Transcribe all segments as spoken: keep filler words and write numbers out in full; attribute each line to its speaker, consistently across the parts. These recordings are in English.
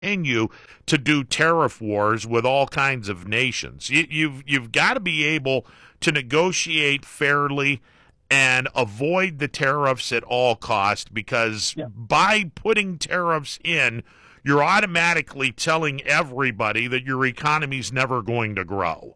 Speaker 1: continue to do tariff wars with all kinds of nations. You, you've you've got to be able to negotiate fairly and avoid the tariffs at all costs, because
Speaker 2: Yeah.
Speaker 1: by putting tariffs in, you're automatically telling everybody that your economy's never going to grow.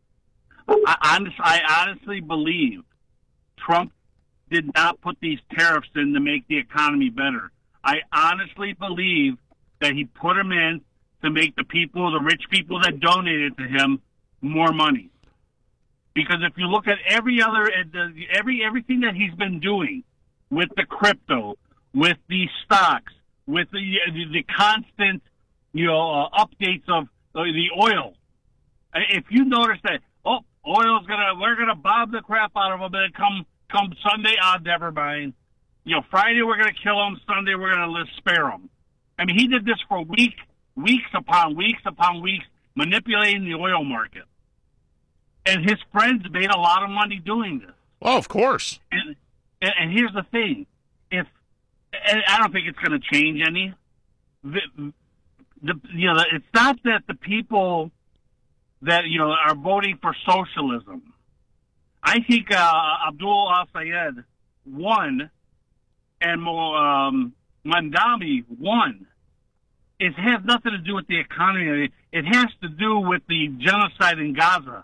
Speaker 2: I, honest, I honestly believe Trump did not put these tariffs in to make the economy better. I honestly believe that he put them in to make the people, the rich people that donated to him, more money. Because if you look at every other, every everything that he's been doing with the crypto, with the stocks, with the the constant, you know, uh, updates of uh, the oil. If you notice that, oh, oil's gonna, we're gonna bomb the crap out of them, and come come Sunday, ah, never mind. You know, Friday we're gonna kill them, Sunday we're gonna let spare them. I mean, he did this for week, weeks upon weeks upon weeks, manipulating the oil market. And his friends made a lot of money doing this.
Speaker 1: Well, of course.
Speaker 2: And, and, and here's the thing. If, and I don't think it's going to change any. The, the, you know, it's not that the people that, you know, are voting for socialism. I think uh, Abdul al-Sayed won and um, Mandami won. It has nothing to do with the economy. It has to do with the genocide in Gaza.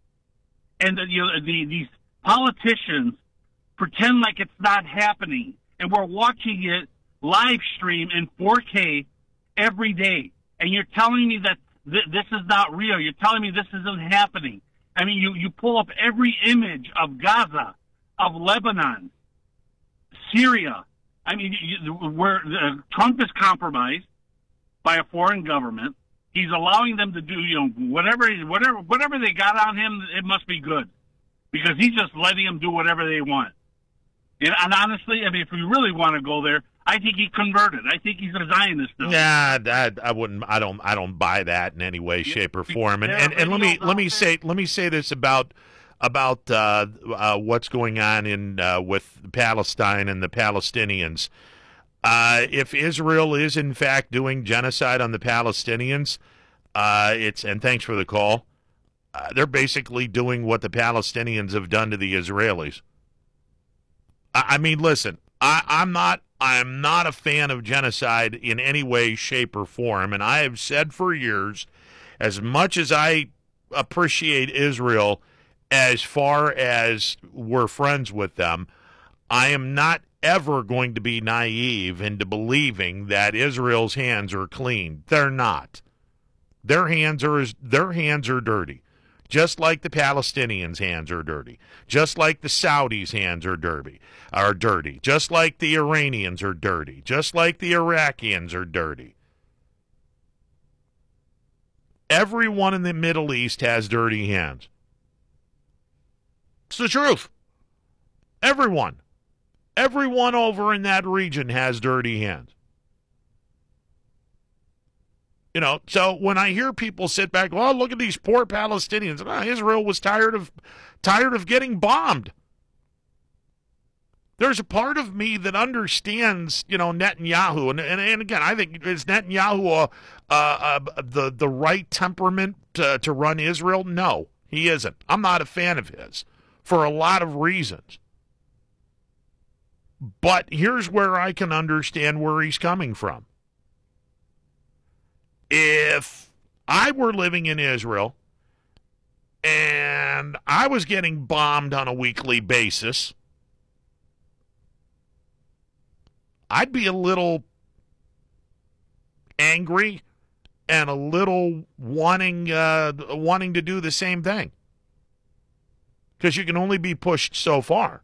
Speaker 2: And the, you know, the, these politicians pretend like it's not happening, and we're watching it live stream in four K every day. And you're telling me that th- this is not real. You're telling me this isn't happening. I mean, you, you pull up every image of Gaza, of Lebanon, Syria. I mean, you, where uh, Trump is compromised by a foreign government. He's allowing them to do, you know, whatever, whatever, whatever they got on him. It must be good, because he's just letting them do whatever they want. And, and honestly, I mean, if we really want to go there, I think he converted. I think he's a Zionist now.
Speaker 1: Nah, that, I wouldn't. I don't. I don't buy that in any way, shape, or form. And and, and let me let me say let me say this about about uh, uh, what's going on in uh, with Palestine and the Palestinians. Uh, if Israel is in fact doing genocide on the Palestinians, uh, it's and thanks for the call. Uh, they're basically doing what the Palestinians have done to the Israelis. I, I mean, listen, I, I'm not I'm not a fan of genocide in any way, shape, or form, and I have said for years, as much as I appreciate Israel, as far as we're friends with them, I am not ever going to be naive into believing that Israel's hands are clean. They're not. Their hands are their hands are dirty, just like the Palestinians' hands are dirty, just like the Saudis' hands are dirty, are dirty, just like the Iranians are dirty, just like the Iraqians are dirty. Everyone in the Middle East has dirty hands. It's the truth. Everyone. Everyone over in that region has dirty hands. You know, so when I hear people sit back, well, look at these poor Palestinians. Oh, Israel was tired of tired of getting bombed. There's a part of me that understands, you know, Netanyahu, and and, and again, I think is Netanyahu uh, uh, the the right temperament to, to run Israel? No, he isn't. I'm not a fan of his for a lot of reasons. But here's where I can understand where he's coming from. If I were living in Israel and I was getting bombed on a weekly basis, I'd be a little angry and a little wanting uh, wanting to do the same thing, because you can only be pushed so far.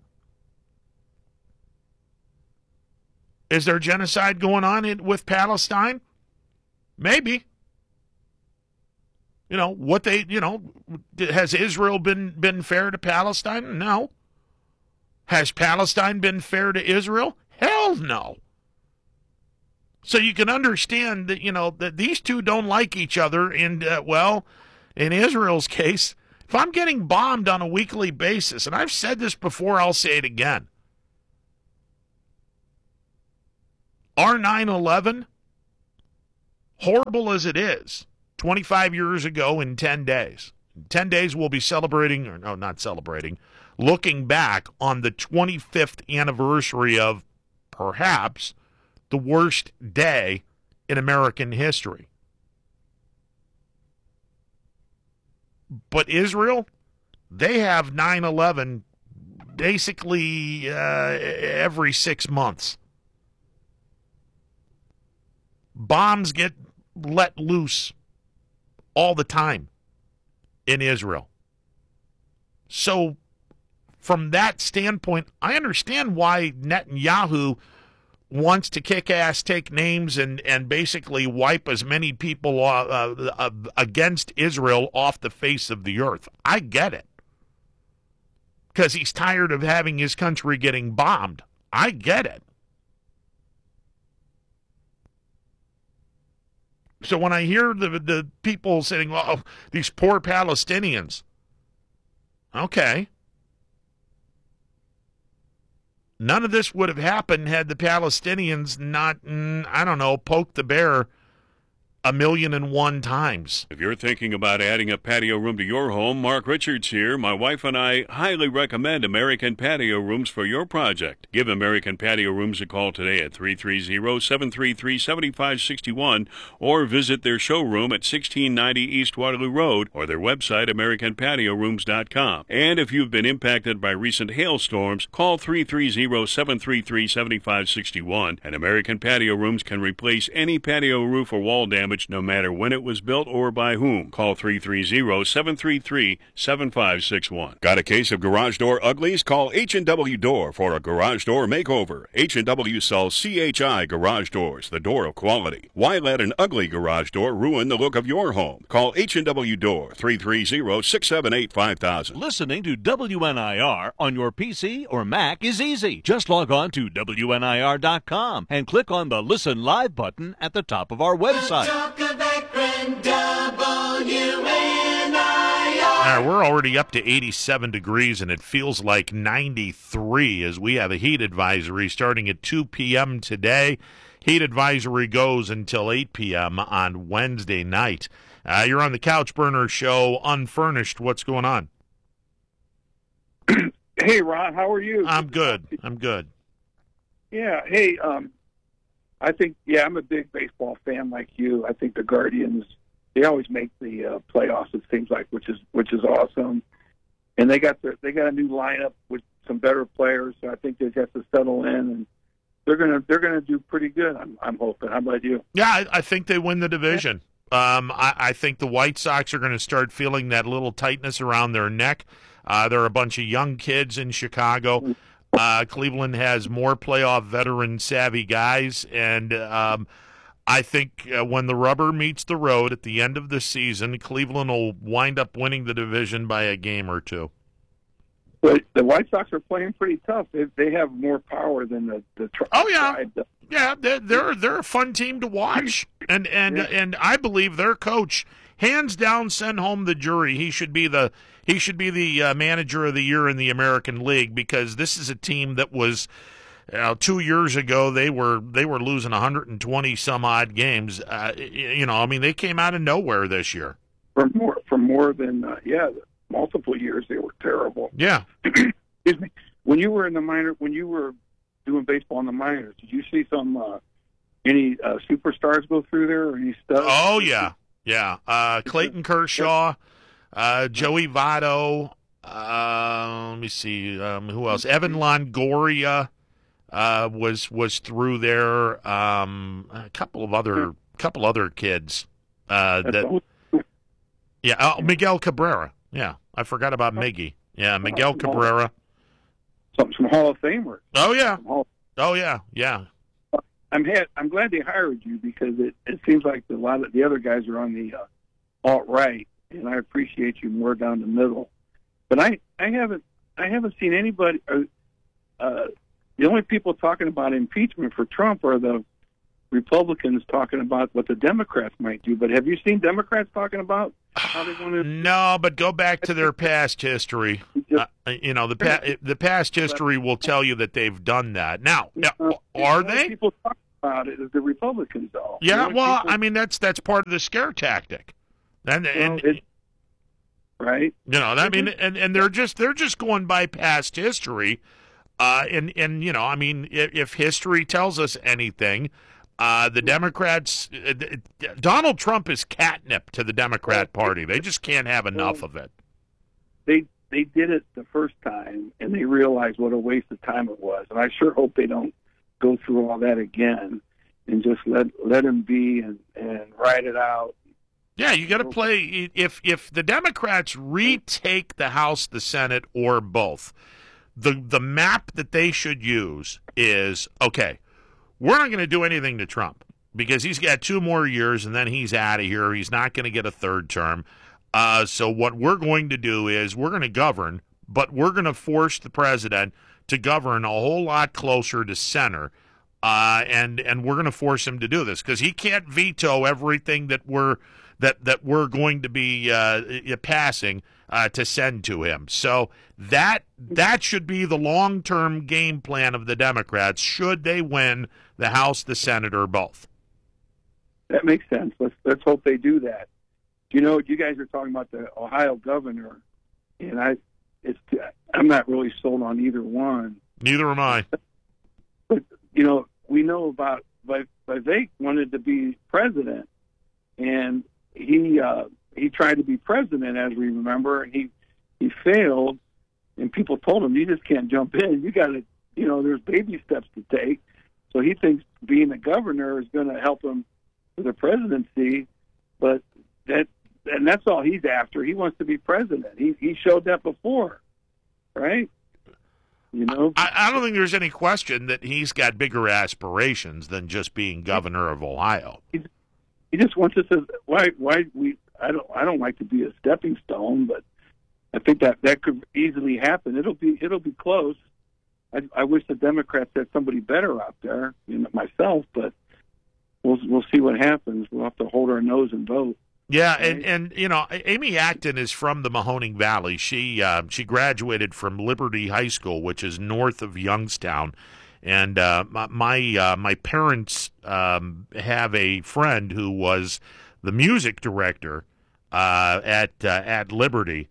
Speaker 1: Is there genocide going on in, with Palestine? Maybe. You know, what they, you know, has Israel been, been fair to Palestine? No. Has Palestine been fair to Israel? Hell no. So you can understand that, you know, that these two don't like each other. And, uh, well, in Israel's case, if I'm getting bombed on a weekly basis, and I've said this before, I'll say it again. Our nine eleven horrible as it is, twenty-five years ago in ten days. In ten days we'll be celebrating, or no, not celebrating, looking back on the twenty-fifth anniversary of perhaps the worst day in American history. But Israel, they have nine eleven basically uh, every six months. Bombs get let loose all the time in Israel. So from that standpoint, I understand why Netanyahu wants to kick ass, take names, and, and basically wipe as many people uh, uh, against Israel off the face of the earth. I get it. Because he's tired of having his country getting bombed. I get it. So when I hear the the people saying, "Oh, these poor Palestinians," okay, none of this would have happened had the Palestinians not, mm, I don't know, poked the bear a million and one times.
Speaker 3: If you're thinking about adding a patio room to your home, Mark Richards here. My wife and I highly recommend American Patio Rooms for your project. Give American Patio Rooms a call today at three three zero, seven three three, seven five six one or visit their showroom at sixteen ninety East Waterloo Road or their website, american patio rooms dot com. And if you've been impacted by recent hailstorms, call three three zero, seven three three, seven five six one, and American Patio Rooms can replace any patio roof or wall damage no matter when it was built or by whom. Call three three zero, seven three three, seven five six one. Got a case of garage door uglies? Call H and W Door for a garage door makeover. H and W sells C H I garage doors, the door of quality. Why let an ugly garage door ruin the look of your home? Call H and W Door, three three zero, six seven eight, five thousand.
Speaker 4: Listening to W N I R on your P C or Mac is easy. Just log on to W N I R dot com and click on the Listen Live button at the top of our website.
Speaker 1: All right, we're already up to eighty-seven degrees, and it feels like ninety-three as we have a heat advisory starting at two p.m. today. Heat advisory goes until eight p.m. on Wednesday night. Uh, you're on the Couch Burner Show, Unfurnished. What's going on?
Speaker 5: Hey, Ron, how are you?
Speaker 1: I'm good. I'm good.
Speaker 5: Yeah, hey, um, I think, yeah, I'm a big baseball fan like you. I think the Guardians, they always make the uh, playoffs, it seems like, which is which is awesome. And they got their, they got a new lineup with some better players, so I think they have to settle in, and they're gonna they're gonna do pretty good. I'm I'm hoping. How about you?
Speaker 1: Yeah, I, I think they win the division. Um, I, I think the White Sox are going to start feeling that little tightness around their neck. Uh, there are a bunch of young kids in Chicago. Uh, Cleveland has more playoff veteran savvy guys, and um, I think uh, when the rubber meets the road at the end of the season, Cleveland will wind up winning the division by a game or two.
Speaker 5: But the White Sox are playing pretty tough. They, they have more power than the the. Tri-
Speaker 1: oh yeah,
Speaker 5: tribe.
Speaker 1: yeah. They're, they're they're a fun team to watch, and and
Speaker 5: yeah.
Speaker 1: and I believe their coach, hands down, send home the jury. He should be the he should be the uh, manager of the year in the American League, because this is a team that was. Uh, two years ago, they were they were losing one hundred twenty some odd games. Uh, you know, I mean, they came out of nowhere this year.
Speaker 5: For more, for more than uh, yeah, multiple years they were terrible.
Speaker 1: Yeah.
Speaker 5: Excuse me. When you were in the minor, when you were doing baseball in the minors, did you see some uh, any uh, superstars go through there or any stuff?
Speaker 1: Oh yeah, yeah. Uh, Clayton Kershaw, uh, Joey Votto. Uh, let me see, um, who else? Evan Longoria. Uh, was was through there. Um, a couple of other couple other kids. Uh, that, yeah, oh, Miguel Cabrera. Yeah, I forgot about Miggy. Yeah, Miguel Cabrera.
Speaker 5: Some some Hall of Famers.
Speaker 1: Oh yeah. Oh yeah. Yeah.
Speaker 5: I'm had, I'm glad they hired you, because it, it seems like a lot of the other guys are on the uh, alt right, and I appreciate you more down the middle. But I I haven't I haven't seen anybody. Uh, uh, The only people talking about impeachment for Trump are the Republicans talking about what the Democrats might do. But have you seen Democrats talking about how they want to?
Speaker 1: No, but go back to their past history. Uh, you know, the pa- the past history will tell you that they've done that. Now,
Speaker 5: uh,
Speaker 1: are they?
Speaker 5: People talk about it is the Republicans, though.
Speaker 1: Yeah,
Speaker 5: You know,
Speaker 1: well,
Speaker 5: people-
Speaker 1: I mean that's that's part of the scare tactic, and and
Speaker 5: well, it- right.
Speaker 1: you know, I mean, and, and they're just they're just going by past history, uh, and and you know, I mean, if, if history tells us anything, uh, the Democrats, uh, Donald Trump is catnip to the Democrat Party. They just can't have enough of it.
Speaker 5: They they did it the first time, and they realized what a waste of time it was. And I sure hope they don't go through all that again, and just let let him be and and ride it out.
Speaker 1: Yeah, you got to play. If if the Democrats retake the House, the Senate, or both, the the map that they should use is okay. We're not going to do anything to Trump because he's got two more years and then he's out of here. He's not going to get a third term. Uh, so what we're going to do is we're going to govern, but we're going to force the president to govern a whole lot closer to center. Uh, and and we're going to force him to do this because he can't veto everything that we're that that we're going to be uh, passing uh, to send to him. So that that should be the long-term game plan of the Democrats should they win the House, the Senate, or both.
Speaker 5: That makes sense. Let's let's hope they do that. You know, you guys are talking about the Ohio governor, and I it's I'm not really sold on either one.
Speaker 1: Neither am I.
Speaker 5: But you know, we know about Vivek wanted to be president, and he uh, he tried to be president, as we remember, and he he failed. And people told him, "You just can't jump in. You got to, you know, there's baby steps to take." So he thinks being a governor is going to help him for the presidency, but that and that's all he's after. He wants to be president. He he showed that before, right? You know,
Speaker 1: I, I don't think there's any question that he's got bigger aspirations than just being governor of Ohio.
Speaker 5: He just wants us to why why we I don't I don't like to be a stepping stone, but I think that that could easily happen. It'll be it'll be close. I, I wish the Democrats had somebody better out there, you know, myself, but we'll we'll see what happens. We'll have to hold our nose and vote.
Speaker 1: Yeah, and, and you know, Amy Acton is from the Mahoning Valley. She uh, she graduated from Liberty High School, which is north of Youngstown. And uh, my my, uh, my parents um, have a friend who was the music director uh, at uh, at Liberty,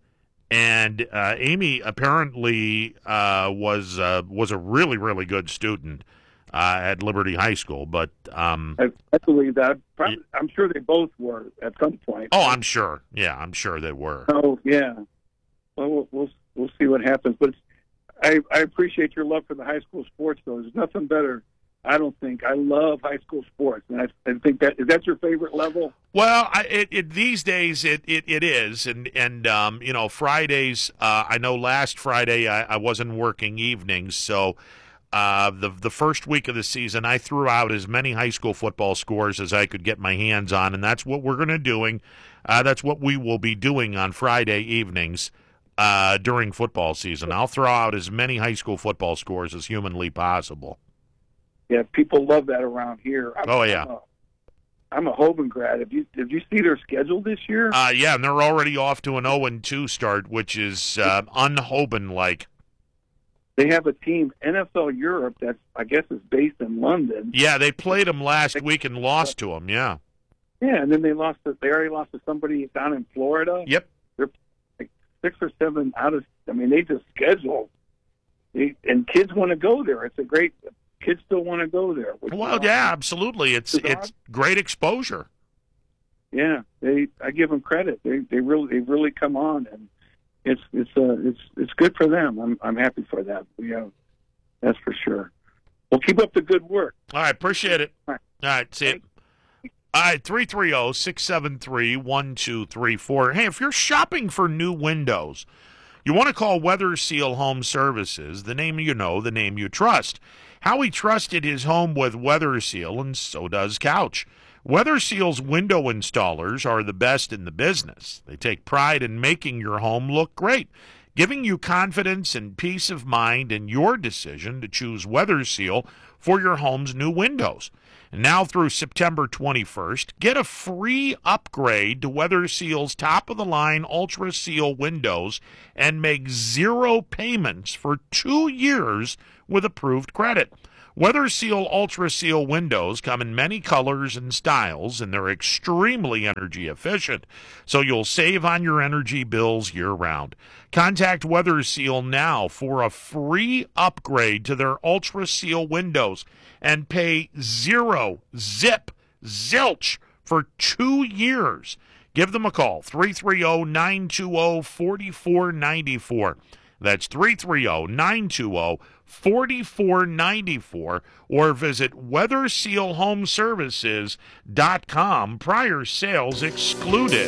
Speaker 1: and uh, Amy apparently uh, was uh, was a really really good student uh, at Liberty High School. But um,
Speaker 5: I, I believe that. Probably, I'm sure they both were at some point.
Speaker 1: Oh, I'm sure. Yeah, I'm sure they were.
Speaker 5: Oh, yeah. Well, we'll we'll, we'll see what happens. But it's, I I appreciate your love for the high school sports, though. There's nothing better. I don't think I love high school sports, and I, I think that is that your favorite level.
Speaker 1: Well, I, it, it these days it, it, it is, and and um, you know Fridays. Uh, I know last Friday I, I wasn't working evenings, so uh, the the first week of the season I threw out as many high school football scores as I could get my hands on, and that's what we're going to doing. Uh, that's what we will be doing on Friday evenings uh, during football season. I'll throw out as many high school football scores as humanly possible.
Speaker 5: Yeah, people love that around here. I'm,
Speaker 1: Oh yeah.
Speaker 5: I'm a, I'm a Hoban grad. Have you did you see their schedule this year?
Speaker 1: Uh, yeah, and they're already off to an oh and two start, which is uh, un-Hoban-like.
Speaker 5: They have a team, N F L Europe, that's I guess is based in London.
Speaker 1: Yeah, they played them last week and lost to them. Yeah.
Speaker 5: Yeah, and then they lost. To, they already lost to somebody down in Florida.
Speaker 1: Yep.
Speaker 5: They're like six or seven out of. I mean, they just schedule. They, and kids want to go there. It's a great. Kids still want to go there.
Speaker 1: Well, yeah, absolutely. It's it's great exposure.
Speaker 5: Yeah, they. I give them credit. They they really they really come on, and it's it's uh it's it's good for them. I'm I'm happy for that. Yeah, that's for sure. Well, keep up the good work.
Speaker 1: All right, appreciate it.
Speaker 5: All right,
Speaker 1: All right, see it. All right, three three zero, six seven three, one two three four. Hey, if you're shopping for new windows, you want to call Weather Seal Home Services, the name you know, the name you trust. Howie trusted his home with Weather Seal, and so does Couch. Weather Seal's window installers are the best in the business. They take pride in making your home look great, giving you confidence and peace of mind in your decision to choose Weather Seal for your home's new windows. And now through September twenty-first, get a free upgrade to Weather Seal's top-of-the-line Ultra Seal windows and make zero payments for two years with approved credit. Weather Seal Ultra Seal windows come in many colors and styles, and they're extremely energy efficient, so you'll save on your energy bills year-round. Contact Weather Seal now for a free upgrade to their Ultra Seal windows and pay zero, zip, zilch for two years. Give them a call, three three zero, nine two zero, four four nine four. That's three three zero, nine two zero, four four nine four, or visit weather seal home services dot com. Prior sales excluded.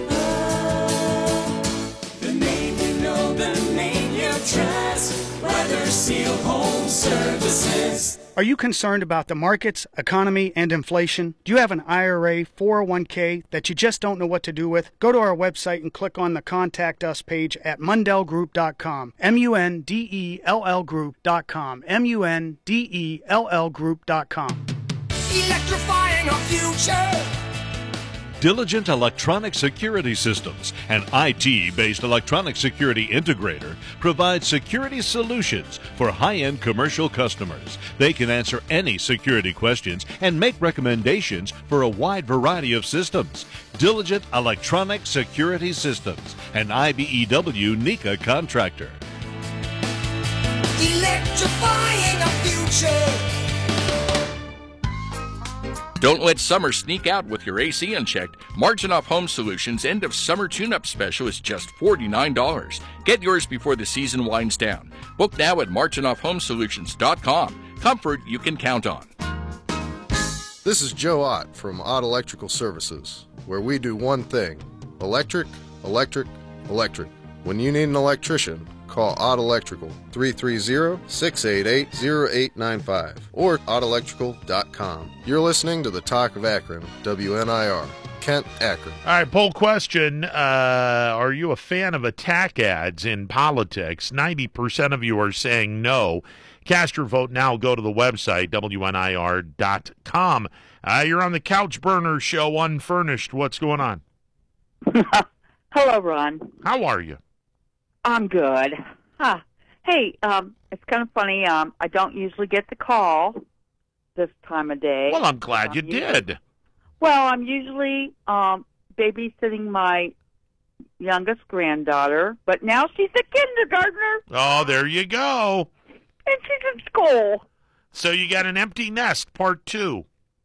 Speaker 6: The name you know, the name you trust, Weather Seal Home Services.
Speaker 7: Are you concerned about the markets, economy, and inflation? Do you have an I R A, four oh one k that you just don't know what to do with? Go to our website and click on the Contact Us page at mundell group dot com. M U N D E L L group dot com. M U N D E L L group dot com.
Speaker 6: Electrifying our future.
Speaker 4: Diligent Electronic Security Systems, an I T-based electronic security integrator, provides security solutions for high-end commercial customers. They can answer any security questions and make recommendations for a wide variety of systems. Diligent Electronic Security Systems, an I B E W NECA contractor.
Speaker 6: Electrifying our future.
Speaker 8: Don't let summer sneak out with your A C unchecked. Margin Off Home Solutions' end of summer tune-up special is just forty-nine dollars. Get yours before the season winds down. Book now at margin off home solutions dot com. Comfort you can count on.
Speaker 9: This is Joe Ott from Ott Electrical Services, where we do one thing: electric, electric, electric. When you need an electrician, call Ott Electrical, three three zero, six eight eight, zero eight nine five, or ott electrical dot com. You're listening to the Talk of Akron, W N I R, Kent, Akron.
Speaker 1: All right, poll question. Uh, are you a fan of attack ads in politics? ninety percent of you are saying no. Cast your vote now. Go to the website, W N I R dot com. Uh, you're on the Couch Burner Show, Unfurnished. What's going on?
Speaker 10: Hello, Ron.
Speaker 1: How are you?
Speaker 10: I'm good. Huh. Hey, um, it's kind of funny. Um, I don't usually get the call this time of day.
Speaker 1: Well, I'm glad you
Speaker 10: um,
Speaker 1: did.
Speaker 10: Well, I'm usually um, babysitting my youngest granddaughter, but now she's a kindergartner.
Speaker 1: Oh, there you go.
Speaker 10: And she's in school.
Speaker 1: So you got an empty nest, part two.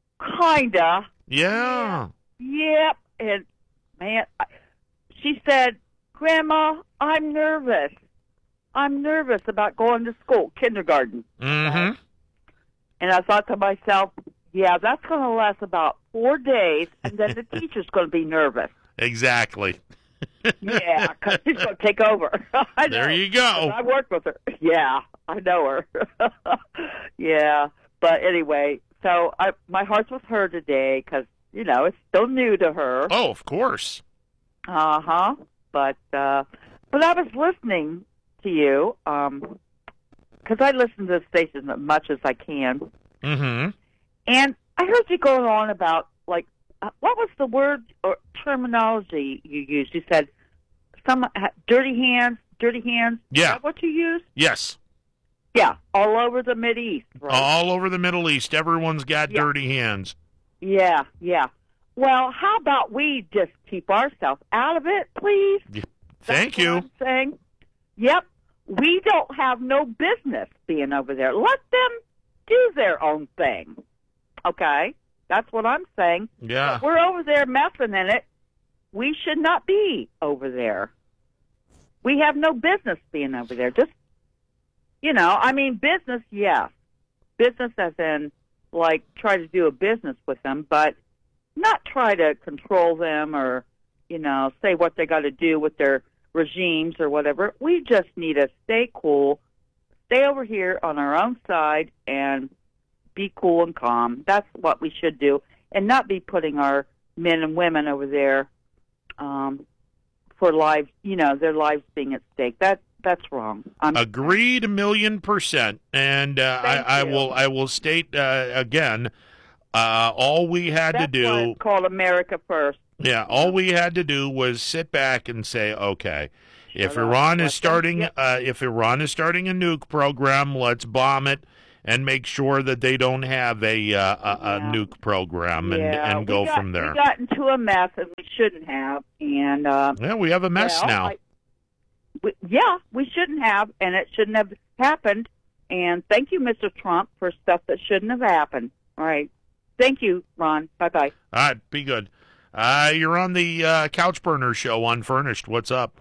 Speaker 10: Kinda.
Speaker 1: Yeah.
Speaker 10: Yep. And, man, I, she said, Grandma, I'm nervous. I'm nervous about going to school, kindergarten.
Speaker 1: Mm-hmm.
Speaker 10: And I thought to myself, yeah, that's going to last about four days, and then the teacher's going to be nervous.
Speaker 1: Exactly.
Speaker 10: Yeah, because she's going to take over. I
Speaker 1: There
Speaker 10: know,
Speaker 1: you go.
Speaker 10: I worked with her. Yeah, I know her. Yeah, but anyway, so I, my heart's with her today because, you know, it's still new to her.
Speaker 1: Oh, of course.
Speaker 10: Uh-huh. But uh, but I was listening to you um, because I listen to the station as much as I can.
Speaker 1: Mm-hmm.
Speaker 10: And I heard you going on about, like, uh, what was the word or terminology you used? You said some uh, dirty hands, dirty hands.
Speaker 1: Yeah.
Speaker 10: Is that what you used?
Speaker 1: Yes.
Speaker 10: Yeah, all over the Mideast, right?
Speaker 1: All over the Middle East. Everyone's got
Speaker 10: Yeah.
Speaker 1: dirty hands.
Speaker 10: Yeah, yeah. Well, how about we just keep ourselves out of it, please?
Speaker 1: Thank
Speaker 10: That's
Speaker 1: you.
Speaker 10: what I'm saying. Yep. We don't have no business being over there. Let them do their own thing. Okay? That's what I'm saying.
Speaker 1: Yeah.
Speaker 10: If we're over there messing in it, we should not be over there. We have no business being over there. Just, you know, I mean, business, yes. Business as in, like, try to do a business with them, but not try to control them or, you know, say what they got to do with their regimes or whatever. We just need to stay cool, stay over here on our own side, and be cool and calm. That's what we should do, and not be putting our men and women over there um, for lives, you know, their lives being at stake. That that's wrong. I'm
Speaker 1: Agreed a million percent. And uh, I, I
Speaker 10: you.
Speaker 1: will I will state uh, again, uh, all we had
Speaker 10: that's
Speaker 1: to do.
Speaker 10: why it's called America First.
Speaker 1: Yeah, all we had to do was sit back and say, okay, if
Speaker 10: Shut up.
Speaker 1: Iran
Speaker 10: Let
Speaker 1: is
Speaker 10: them-
Speaker 1: starting,
Speaker 10: yep.
Speaker 1: uh, if Iran is starting a nuke program, let's bomb it. and make sure that they don't have a uh, a, a
Speaker 10: Yeah.
Speaker 1: nuke program and,
Speaker 10: yeah,
Speaker 1: and go
Speaker 10: we got,
Speaker 1: from there.
Speaker 10: We got into a mess and we shouldn't have. And uh,
Speaker 1: Yeah, we have a mess
Speaker 10: well,
Speaker 1: now.
Speaker 10: I, we, yeah, we shouldn't have, and it shouldn't have happened. And thank you, Mister Trump, for stuff that shouldn't have happened. All right. Thank you, Ron. Bye-bye.
Speaker 1: All right, be good. Uh, you're on the uh, Couch Burner Show, Unfurnished. What's up?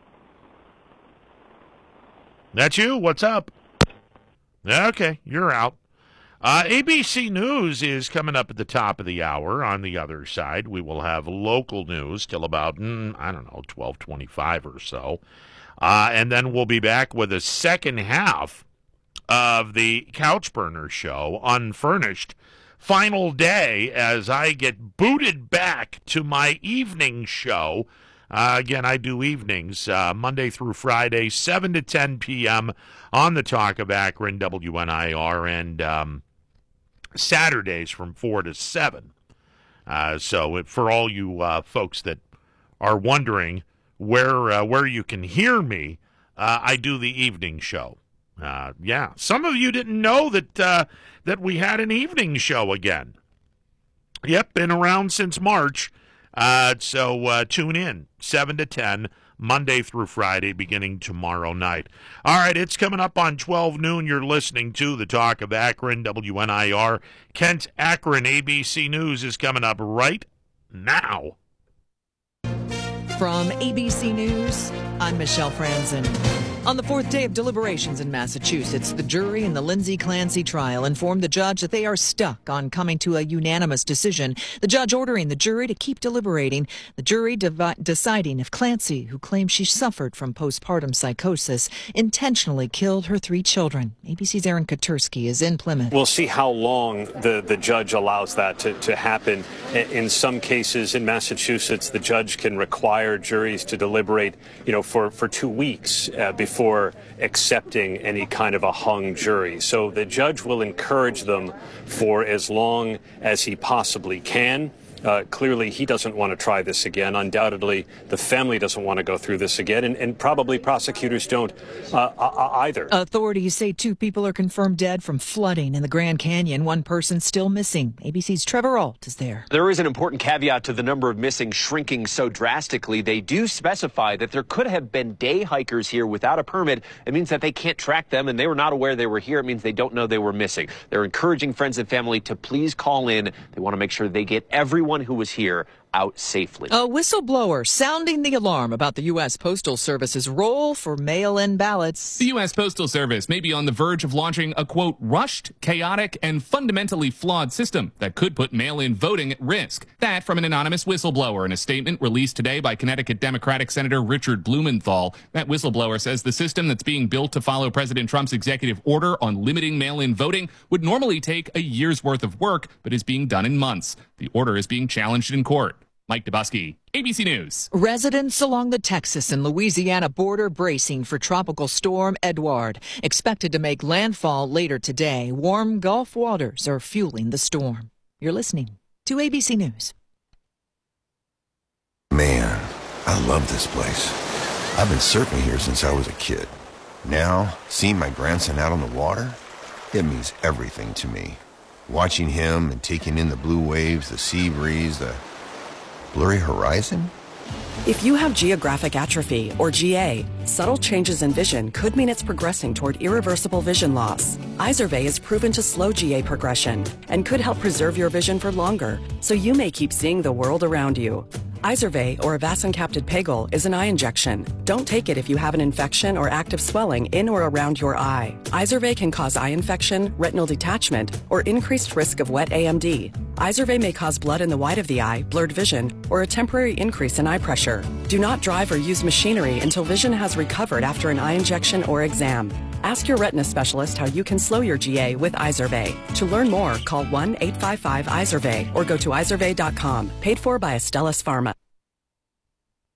Speaker 1: That's you? What's up? Okay, you're out. Uh, A B C News is coming up at the top of the hour. On the other side, we will have local news till about, mm, I don't know, twelve twenty-five or so. Uh, and then we'll be back with a second half of the Couch Burner Show, Unfurnished. Final day as I get booted back to my evening show. Uh, again, I do evenings, uh, Monday through Friday, seven to ten p.m. on the Talk of Akron, W N I R, and um, Saturdays from four to seven. Uh, so it, for all you uh, folks that are wondering where uh, where you can hear me, uh, I do the evening show. Uh, yeah, some of you didn't know that uh, that we had an evening show again. Yep, been around since March. Uh, so uh, tune in, seven to ten, Monday through Friday, beginning tomorrow night. All right, it's coming up on twelve noon. You're listening to the Talk of Akron, W N I R. Kent Akron, A B C News is coming up right now.
Speaker 11: From A B C News, I'm Michelle Franzen. On the fourth day of deliberations in Massachusetts, the jury in the Lindsay Clancy trial informed the judge that they are stuck on coming to a unanimous decision. The judge ordering the jury to keep deliberating. The jury devi- deciding if Clancy, who claims she suffered from postpartum psychosis, intentionally killed her three children. A B C's Aaron Katursky is in Plymouth.
Speaker 12: We'll see how long the, the judge allows that to, to happen. In some cases in Massachusetts, the judge can require juries to deliberate, you know, for, for two weeks uh, before before accepting any kind of a hung jury. So the judge will encourage them for as long as he possibly can. Uh, clearly, he doesn't want to try this again. Undoubtedly, the family doesn't want to go through this again, and, and probably prosecutors don't uh, either.
Speaker 11: Authorities say two people are confirmed dead from flooding in the Grand Canyon. One person still missing. A B C's Trevor Ault is there.
Speaker 13: There is an important caveat to the number of missing shrinking so drastically. They do specify that there could have been day hikers here without a permit. It means that they can't track them, and they were not aware they were here. It means they don't know they were missing. They're encouraging friends and family to please call in. They want to make sure they get everyone who was here out safely.
Speaker 11: A whistleblower sounding the alarm about the U S. Postal Service's role for mail-in ballots.
Speaker 14: The U S. Postal Service may be on the verge of launching a, quote, rushed, chaotic, and fundamentally flawed system that could put mail-in voting at risk. That from an anonymous whistleblower in a statement released today by Connecticut Democratic Senator Richard Blumenthal. That whistleblower says the system that's being built to follow President Trump's executive order on limiting mail-in voting would normally take a year's worth of work, but is being done in months. The order is being challenged in court. Mike Dubusky, A B C News.
Speaker 11: Residents along the Texas and Louisiana border bracing for Tropical Storm Edouard, expected to make landfall later today. Warm Gulf waters are fueling the storm. You're listening to A B C News.
Speaker 15: Man, I love this place. I've been surfing here since I was a kid. Now, seeing my grandson out on the water, it means everything to me. Watching him and taking in the blue waves, the sea breeze, the blurry horizon?
Speaker 16: If you have geographic atrophy, or G A, subtle changes in vision could mean it's progressing toward irreversible vision loss. Izervay is proven to slow G A progression and could help preserve your vision for longer, so you may keep seeing the world around you. Izervay, or avacincaptad pegol, is an eye injection. Don't take it if you have an infection or active swelling in or around your eye. Izervay can cause eye infection, retinal detachment, or increased risk of wet A M D. Izervay may cause blood in the white of the eye, blurred vision, or a temporary increase in eye pressure. Do not drive or use machinery until vision has recovered after an eye injection or exam. Ask your retina specialist how you can slow your G A with Izervay. To learn more, call one eight five five Izervay or go to izervay dot com. Paid for by Astellas Pharma.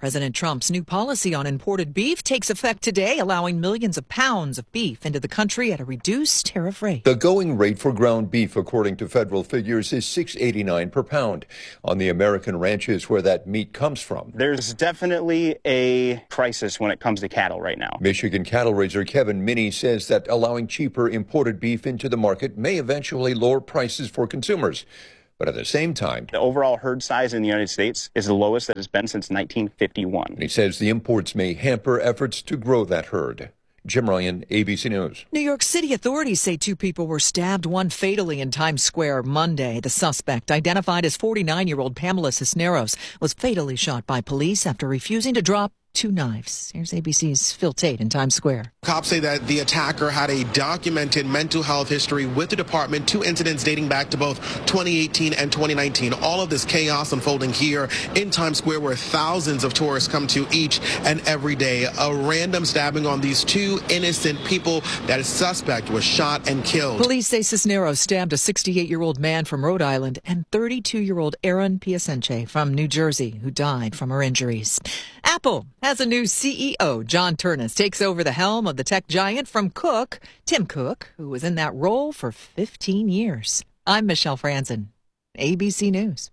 Speaker 11: President Trump's new policy on imported beef takes effect today, allowing millions of pounds of beef into the country at a reduced tariff rate.
Speaker 17: The going rate for ground beef, according to federal figures, is six dollars and eighty-nine cents per pound. On the American ranches where that meat comes from,
Speaker 18: there's definitely a crisis when it comes to cattle right now.
Speaker 17: Michigan cattle raiser Kevin Minnie says that allowing cheaper imported beef into the market may eventually lower prices for consumers. But at the same time,
Speaker 18: the overall herd size in the United States is the lowest that it's been since nineteen fifty-one.
Speaker 17: He says the imports may hamper efforts to grow that herd. Jim Ryan, A B C News.
Speaker 11: New York City authorities say two people were stabbed, one fatally, in Times Square Monday. The suspect, identified as forty-nine-year-old Pamela Cisneros, was fatally shot by police after refusing to drop two knives. Here's A B C's Phil Tate in Times Square.
Speaker 19: Cops say that the attacker had a documented mental health history with the department, two incidents dating back to both twenty eighteen and twenty nineteen. All of this chaos unfolding here in Times Square, where thousands of tourists come to each and every day. A random stabbing on these two innocent people. That suspect was shot and killed.
Speaker 11: Police say Cisneros stabbed a sixty-eight-year-old man from Rhode Island and thirty-two-year-old Aaron Piacenche from New Jersey, who died from her injuries. Apple has a new C E O. John Ternus takes over the helm of the tech giant from Cook, Tim Cook, who was in that role for fifteen years. I'm Michelle Franzen, A B C News.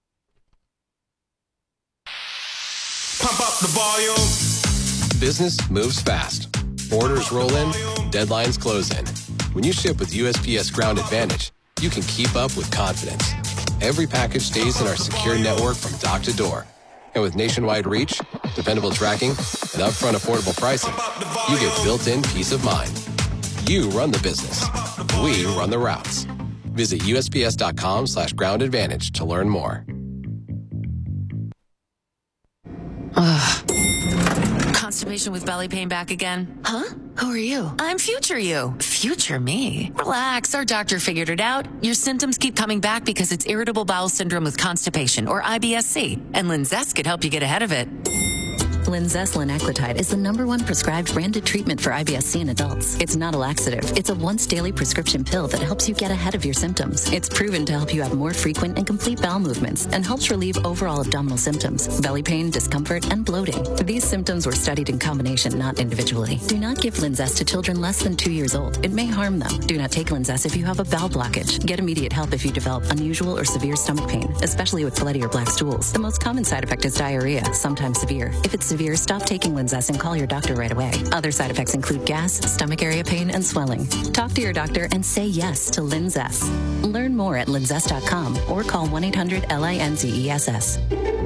Speaker 20: Pump up the volume.
Speaker 21: Business moves fast. Orders roll in, deadlines close in. When you ship with U S P S Ground Advantage, you can keep up with confidence. Every package stays in our secure network from dock to door. And with nationwide reach, dependable tracking, and upfront affordable pricing, you get built-in peace of mind. You run the business. We run the routes. Visit U S P S dot com slash ground advantage to learn more.
Speaker 22: Ugh. Constipation with belly pain back again? Huh? Who are you? I'm Future You. Future me? Relax, our doctor figured it out. Your symptoms keep coming back because it's irritable bowel syndrome with constipation, or I B S C, and Linzess could help you get ahead of it.
Speaker 23: Linzess linaclotide is the number one prescribed branded treatment for I B S C in adults. It's not a laxative. It's a once-daily prescription pill that helps you get ahead of your symptoms. It's proven to help you have more frequent and complete bowel movements and helps relieve overall abdominal symptoms, belly pain, discomfort, and bloating. These symptoms were studied in combination, not individually. Do not give Linzess to children less than two years old. It may harm them. Do not take Linzess if you have a bowel blockage. Get immediate help if you develop unusual or severe stomach pain, especially with bloody or black stools. The most common side effect is diarrhea, sometimes severe. If it's severe, stop taking Linzess and call your doctor right away. Other side effects include gas, stomach area pain, and swelling. Talk to your doctor and say yes to Linzess. Learn more at linzess dot com or call one eight hundred L I N Z E S S.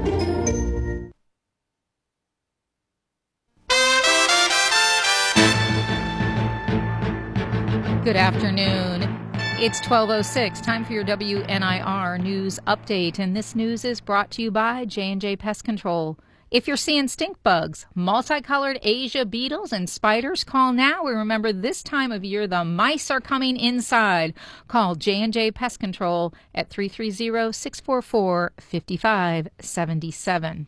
Speaker 24: Good afternoon. It's twelve oh six, time for your W N I R news update, and this news is brought to you by J and J Pest Control. If you're seeing stink bugs, multicolored Asia beetles, and spiders, call now. We remember this time of year the mice are coming inside. Call J and J Pest Control at three three zero, six four four, five five seven seven.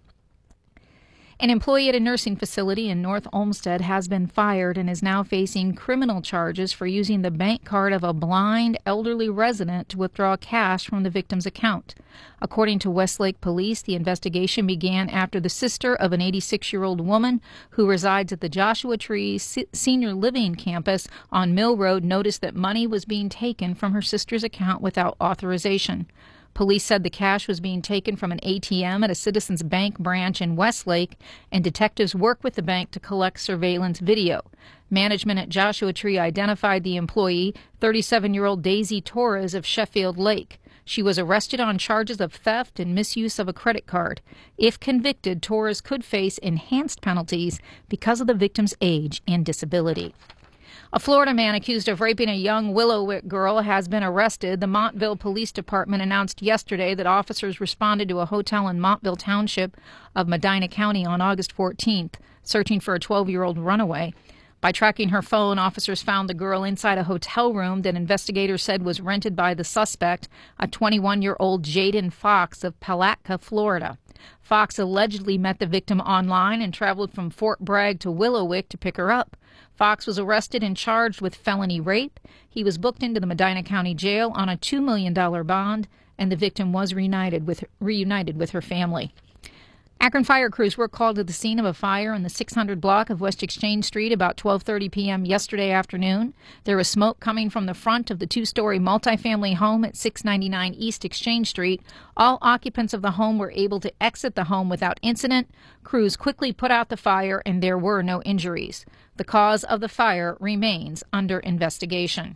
Speaker 24: An employee at a nursing facility in North Olmsted has been fired and is now facing criminal charges for using the bank card of a blind elderly resident to withdraw cash from the victim's account. According to Westlake Police, the investigation began after the sister of an eighty-six-year-old woman who resides at the Joshua Tree Senior Living Campus on Mill Road noticed that money was being taken from her sister's account without authorization. Police said the cash was being taken from an A T M at a Citizens Bank branch in Westlake, and detectives worked with the bank to collect surveillance video. Management at Joshua Tree identified the employee, thirty-seven-year-old Daisy Torres of Sheffield Lake. She was arrested on charges of theft and misuse of a credit card. If convicted, Torres could face enhanced penalties because of the victim's age and disability. A Florida man accused of raping a young Willowick girl has been arrested. The Montville Police Department announced yesterday that officers responded to a hotel in Montville Township of Medina County on August fourteenth, searching for a twelve-year-old runaway. By tracking her phone, officers found the girl inside a hotel room that investigators said was rented by the suspect, a twenty-one-year-old Jaden Fox of Palatka, Florida. Fox allegedly met the victim online and traveled from Fort Bragg to Willowick to pick her up. Fox was arrested and charged with felony rape. He was booked into the Medina County Jail on a two million dollars bond, and the victim was reunited with, reunited with her family. Akron fire crews were called to the scene of a fire in the six hundred block of West Exchange Street about twelve thirty p.m. yesterday afternoon. There was smoke coming from the front of the two-story multifamily home at six ninety-nine East Exchange Street. All occupants of the home were able to exit the home without incident. Crews quickly put out the fire, and there were no injuries. The cause of the fire remains under investigation.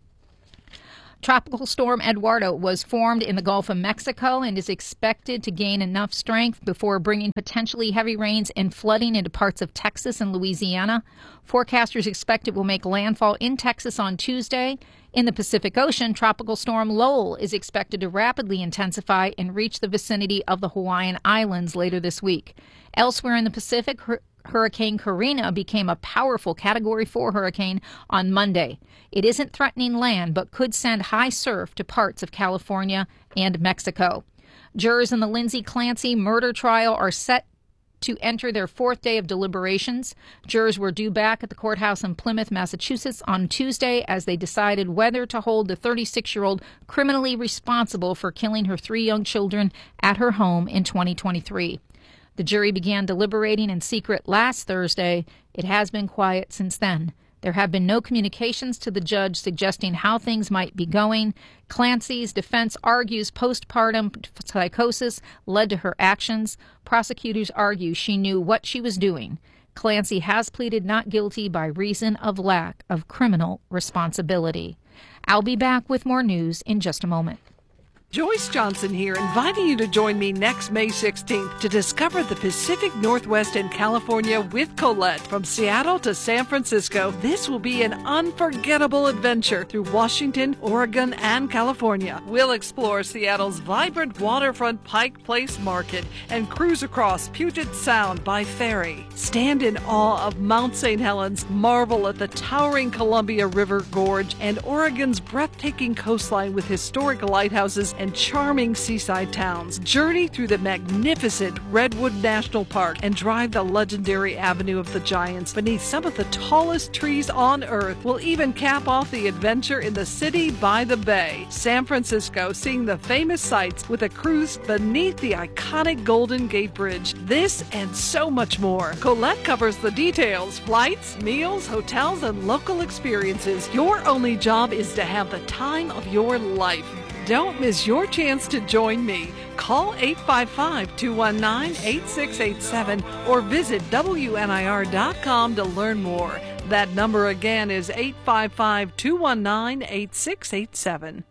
Speaker 24: Tropical storm Eduardo was formed in the Gulf of Mexico and is expected to gain enough strength before bringing potentially heavy rains and flooding into parts of Texas and Louisiana. Forecasters expect it will make landfall in Texas on Tuesday. In the Pacific Ocean, Tropical Storm Lowell is expected to rapidly intensify and reach the vicinity of the Hawaiian Islands later this week. Elsewhere in the Pacific, Hurricane Karina became a powerful Category four hurricane on Monday. It isn't threatening land, but could send high surf to parts of California and Mexico. Jurors in the Lindsay Clancy murder trial are set to enter their fourth day of deliberations. Jurors were due back at the courthouse in Plymouth, Massachusetts on Tuesday as they decided whether to hold the thirty-six-year-old criminally responsible for killing her three young children at her home in twenty twenty-three. The jury began deliberating in secret last Thursday. It has been quiet since then. There have been no communications to the judge suggesting how things might be going. Clancy's defense argues postpartum psychosis led to her actions. Prosecutors argue she knew what she was doing. Clancy has pleaded not guilty by reason of lack of criminal responsibility. I'll be back with more news in just a moment.
Speaker 2: Joyce Johnson here, inviting you to join me next May sixteenth to discover the Pacific Northwest and California with Colette. From Seattle to San Francisco, this will be an unforgettable adventure through Washington, Oregon, and California. We'll explore Seattle's vibrant waterfront Pike Place Market and cruise across Puget Sound by ferry. Stand in awe of Mount Saint Helens, marvel at the towering Columbia River Gorge and Oregon's breathtaking coastline with historic lighthouses and charming seaside towns. Journey through the magnificent Redwood National Park and drive the legendary Avenue of the Giants beneath some of the tallest trees on Earth. We'll even cap off the adventure in the city by the bay, San Francisco, seeing the famous sights with a cruise beneath the iconic Golden Gate Bridge. This and so much more. Colette covers the details: flights, meals, hotels, and local experiences. Your only job is to have the time of your life. Don't miss your chance to join me. Call eight five five, two one nine, eight six eight seven or visit W N I R dot com to learn more. That number again is eight five five, two one nine, eight six eight seven.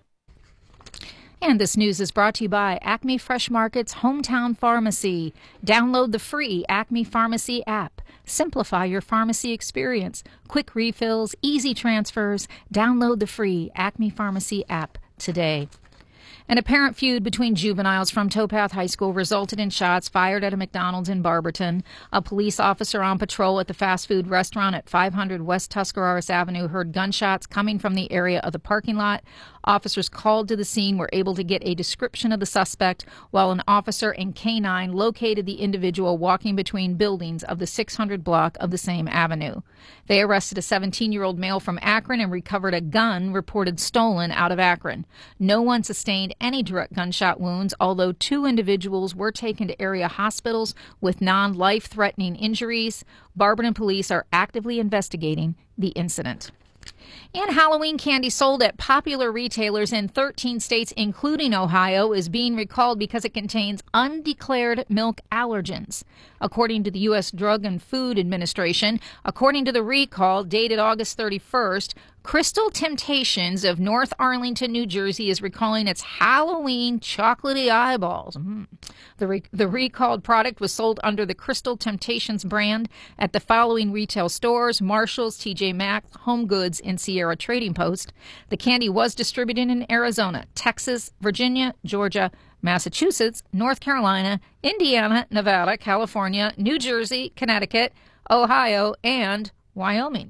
Speaker 24: And this news is brought to you by Acme Fresh Market's Hometown Pharmacy. Download the free Acme Pharmacy app. Simplify your pharmacy experience. Quick refills, easy transfers. Download the free Acme Pharmacy app today. An apparent feud between juveniles from Towpath High School resulted in shots fired at a McDonald's in Barberton. A police officer on patrol at the fast food restaurant at five hundred West Tuscarawas Avenue heard gunshots coming from the area of the parking lot. Officers called to the scene were able to get a description of the suspect, while an officer and K nine located the individual walking between buildings of the six hundred block of the same avenue. They arrested a seventeen-year-old male from Akron and recovered a gun reported stolen out of Akron. No one sustained any direct gunshot wounds, although two individuals were taken to area hospitals with non-life-threatening injuries. Barberton police are actively investigating the incident. And Halloween candy sold at popular retailers in thirteen states, including Ohio, is being recalled because it contains undeclared milk allergens. According to the U S Drug and Food Administration, according to the recall dated August thirty-first, Crystal Temptations of North Arlington, New Jersey is recalling its Halloween chocolatey eyeballs. Mm. The, re- the recalled product was sold under the Crystal Temptations brand at the following retail stores: Marshall's, T J Maxx, Home Goods, and Sierra Trading Post. The candy was distributed in Arizona, Texas, Virginia, Georgia, Massachusetts, North Carolina, Indiana, Nevada, California, New Jersey, Connecticut, Ohio, and Wyoming.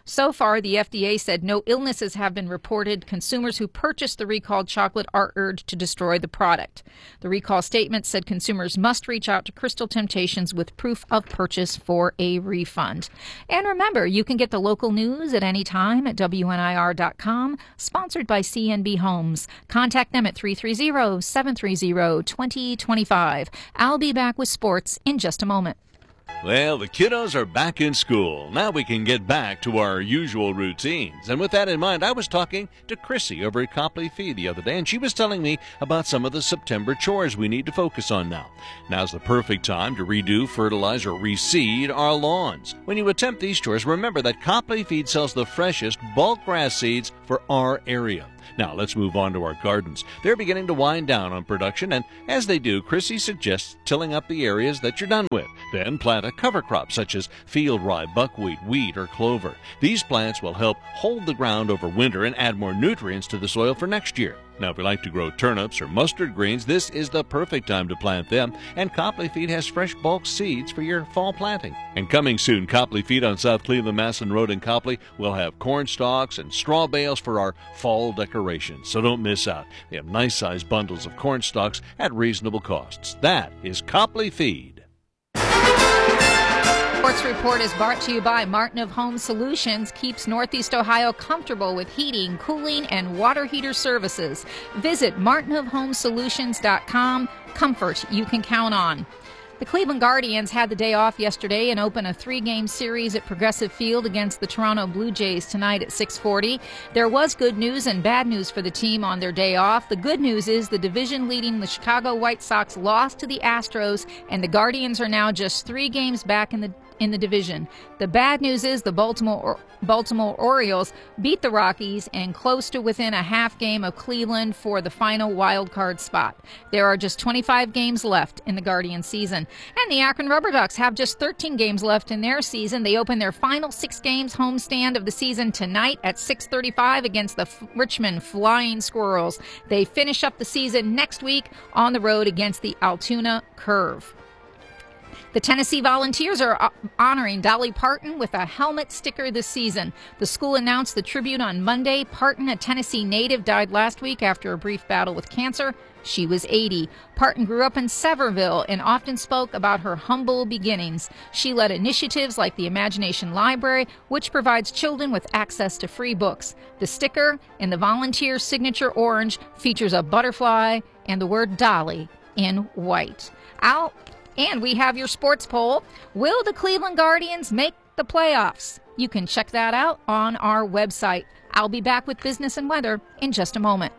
Speaker 24: So far, the F D A said no illnesses have been reported. Consumers who purchased the recalled chocolate are urged to destroy the product. The recall statement said consumers must reach out to Crystal Temptations with proof of purchase for a refund. And remember, you can get the local news at any time at W N I R dot com, sponsored by C N B Homes. Contact them at three three zero, seven three zero, two zero two five. I'll be back with sports in just a moment.
Speaker 3: Well, the kiddos are back in school. Now we can get back to our usual routines. And with that in mind, I was talking to Chrissy over at Copley Feed the other day, and she was telling me about some of the September chores we need to focus on now. Now's the perfect time to redo, fertilize, or reseed our lawns. When you attempt these chores, remember that Copley Feed sells the freshest bulk grass seeds for our area. Now, let's move on to our gardens. They're beginning to wind down on production, and as they do, Chrissy suggests tilling up the areas that you're done with. Then plant a cover crop such as field rye, buckwheat, wheat, or clover. These plants will help hold the ground over winter and add more nutrients to the soil for next year. Now, if you like to grow turnips or mustard greens, this is the perfect time to plant them, and Copley Feed has fresh bulk seeds for your fall planting. And coming soon, Copley Feed on South Cleveland Maslin Road in Copley will have corn stalks and straw bales for our fall decorations, so don't miss out. They have nice-sized bundles of corn stalks at reasonable costs. That is Copley Feed.
Speaker 24: Sports Report is brought to you by Martin of Home Solutions. Keeps Northeast Ohio comfortable with heating, cooling, and water heater services. Visit martin of home solutions dot com. Comfort you can count on. The Cleveland Guardians had the day off yesterday and open a three-game series at Progressive Field against the Toronto Blue Jays tonight at six forty. There was good news and bad news for the team on their day off. The good news is the division leading the Chicago White Sox lost to the Astros, and the Guardians are now just three games back in the in the division. The bad news is the Baltimore Baltimore Orioles beat the Rockies and close to within a half game of Cleveland for the final wild card spot. There are just twenty-five games left in the Guardian season. And the Akron Rubber Ducks have just thirteen games left in their season. They open their final six games homestand of the season tonight at six thirty-five against the F- Richmond Flying Squirrels. They finish up the season next week on the road against the Altoona Curve. The Tennessee Volunteers are honoring Dolly Parton with a helmet sticker this season. The school announced the tribute on Monday. Parton, a Tennessee native, died last week after a brief battle with cancer. She was eighty. Parton grew up in Sevierville and often spoke about her humble beginnings. She led initiatives like the Imagination Library, which provides children with access to free books. The sticker, in the Volunteer signature orange, features a butterfly and the word Dolly in white. Out. And we have your sports poll. Will the Cleveland Guardians make the playoffs? You can check that out on our website. I'll be back with business and weather in just a moment.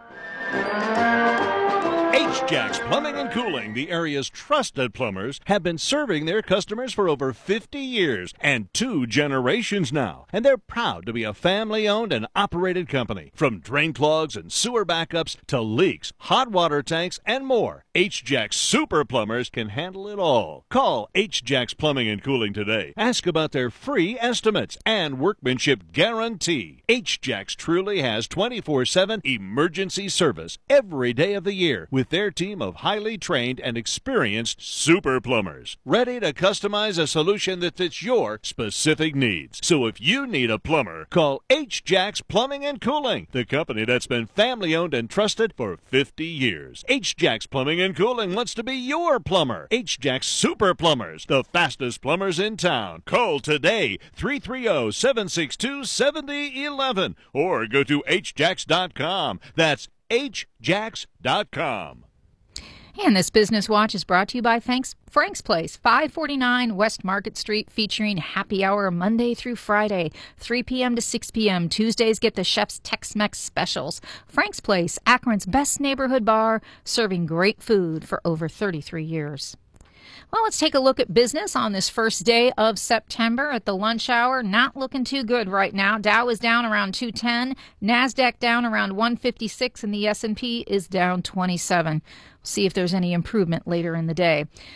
Speaker 3: H-Jacks Plumbing and Cooling, the area's trusted plumbers, have been serving their customers for over fifty years and two generations now. And they're proud to be a family-owned and operated company. From drain clogs and sewer backups to leaks, hot water tanks, and more, H-Jacks Super Plumbers can handle it all. Call H-Jacks Plumbing and Cooling today. Ask about their free estimates and workmanship guarantee. H-Jacks truly has twenty-four seven emergency service every day of the year with their team of highly trained and experienced super plumbers, ready to customize a solution that fits your specific needs. So if you need a plumber, call H-Jacks Plumbing and Cooling, the company that's been family-owned and trusted for fifty years. H-Jacks Plumbing and Cooling wants to be your plumber. H-Jacks Super Plumbers, the fastest plumbers in town. Call today, three three zero, seven six two, seven zero one one, or go to H Jacks dot com. That's H Jacks dot com.
Speaker 24: And this Business Watch is brought to you by Thanks, Frank's Place, five forty-nine West Market Street, featuring happy hour Monday through Friday, three p.m. to six p.m. Tuesdays get the chef's Tex-Mex specials. Frank's Place, Akron's best neighborhood bar, serving great food for over thirty-three years. Well, let's take a look at business on this first day of September at the lunch hour. Not looking too good right now. Dow is down around two ten, NASDAQ down around one fifty-six, and the S and P is down twenty-seven. We'll see if there's any improvement later in the day.